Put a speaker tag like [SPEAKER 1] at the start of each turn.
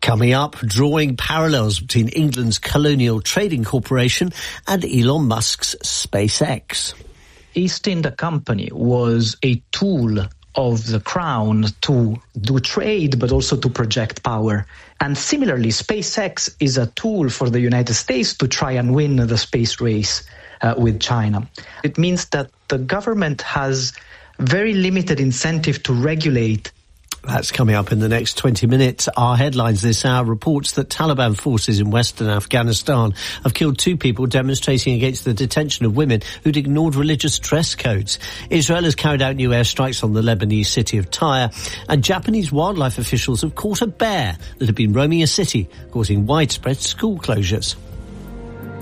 [SPEAKER 1] Coming up, drawing parallels between England's Colonial Trading Corporation and Elon Musk's SpaceX.
[SPEAKER 2] East India Company was a tool of the crown to do trade, but also to project power. And similarly, SpaceX is a tool for the United States to try and win the space race with China. It means that the government has very limited incentive to regulate.
[SPEAKER 1] That's coming up in the next 20 minutes. Our headlines this hour reports that Taliban forces in western Afghanistan have killed 2 people demonstrating against the detention of women who'd ignored religious dress codes. Israel has carried out new airstrikes on the Lebanese city of Tyre, and Japanese wildlife officials have caught a bear that had been roaming a city, causing widespread school closures.